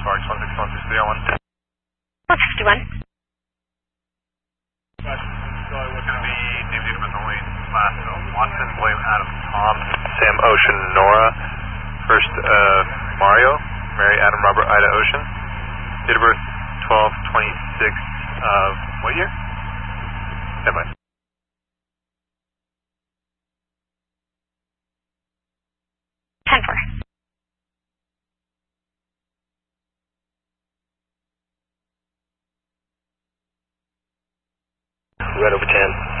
Sparks 1616301. 161. It's going to be David Manoli last. Watson, William, Adam, Tom, Sam, Ocean, Nora. First, Mario, Mary, Adam, Robert, Ida, Ocean. Date of birth 12/26 of what year? Stand by. Red over 10.